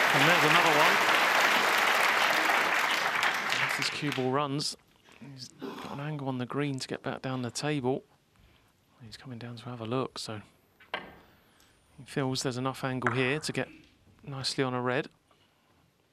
And there's another one. As this cue ball runs, he's got an angle on the green to get back down the table. He's coming down to have a look, so he feels there's enough angle here to get nicely on a red.